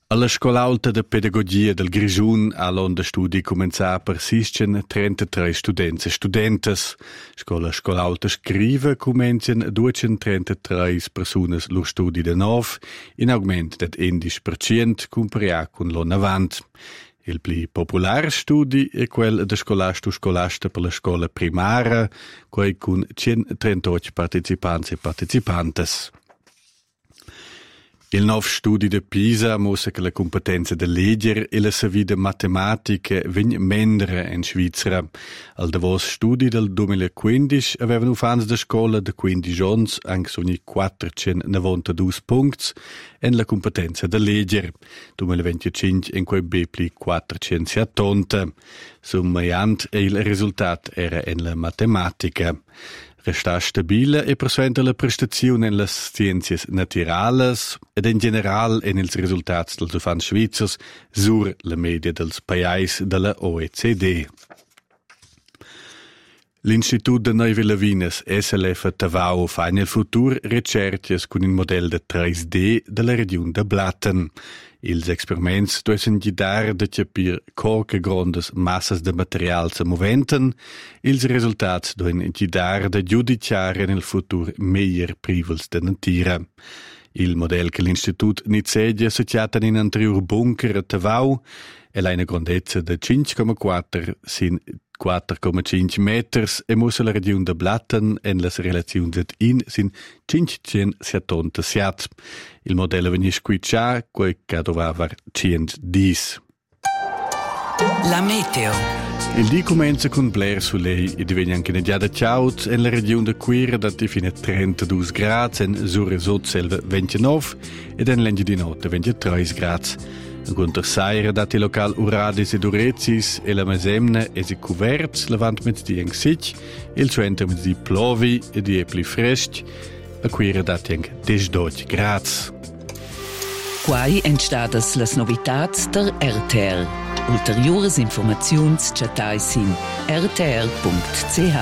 Alla Scola Alta de Pedagogia del Grischun ha l'onda studi comincià per 633 students e studentes. Scola Alta scrive cominciano 233 personas lo studi de nov, in augment del 11% comparato con l'anno avant. Il più popolare studi è quello de scolasta per la scuola primaria, con 138 partecipanti e partecipantes. Il nuovo studio di Pisa mostra che la competenza del leggere e la savida matematica vengono mendere in Svizzera. Al davos studi del 2015 avevano fans da scuola di 15 anni anche ogni 492 punti in la competenza del leggere. 2025 in cui bepli 470. Sommaiant e il risultato era in la matematica. Resta stabile e presenta la prestazione nelle scienze naturali ed in generale e nei risultati dels ufans svizzers sur la media dels paesi della OECD. L'Istituto de Neuve Lavines SLF Tavau fa nel futuro ricerche con un modello de 3D della regione de Blatten. Ils experiments devono guidare da capire che grandi masse di materiale si muovono. Ils risultati devono guidare da giudicare nel futuro meglio privils da natura. Il modello che l'Istituto Nizedia associato in un anterior bunker a Tavau è una grandezza di 5,4 sin 4,5 meters e mussa la regione de Blatten en las relazioni in sin 577. Il modello venne squicciato, quel che doveva 110. La meteo. Il dì comincia con Blair Soleil e diventa anche una giada ciaut in la regione de Quira dati fino a 32 gradi, in sur e sud selva 29 ed in l'engine di notte 23 gradi. Gunter Saira dati local Uradis ed Urezis e la Masemna e si coverts, levant mit di eng sich, il centro mit di plovi e di pli fresch, a Quira dati eng 12 gradi. Quai entstadas las novitats der RTR. Ulteriores informaziuns chatais in rtr.ch.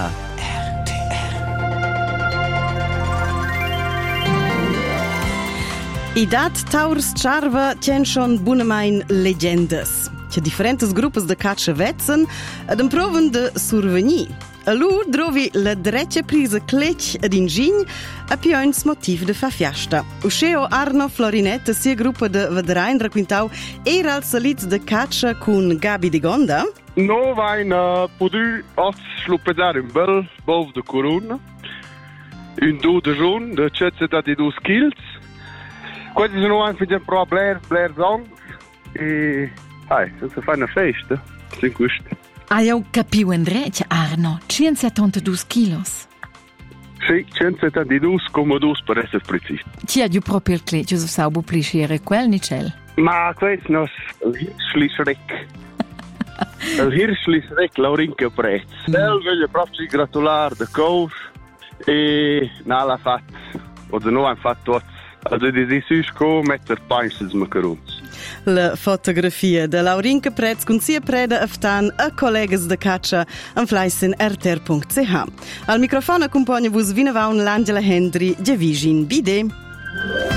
I dat taurs charva tien schon bunemain legendas. Che differentes gruppas de caccia vetzen ad improven de surveni. A lur drovi la dreccia prisa clec ad ingign a pioins motiv de fa fiasta. Usceo Arno Florinetta sia gruppa de Vederain raquintau era al salits de caccia con Gabi de Gonda. No vain podu os sluppedar un bel bov de corona. Un do de jaune de 72 kills. Questi sono anche già pro Blair Zong e se fa una festa, sin questo. Eu capiu André, Arno, 172 kilos. Sì, 172,2 per essere precisi. Ci ha proprio il cleccio, se sa plicere quel nicel. Ma questo non è il Hirschlisrek. Il Hirschlisrek, Laurinke Prez. Del voglio proprio gratulare de coach e l'ha fatto, o de noi hanno fatto also die Süßko mettere pains macarons. La fotografia de Laurinke Prez con sia preda aftan a collegas de caccia an fleissen rtr.ch. Al microfono accompagna vos vinavaun l'Angela Hendry de Vigin Bide.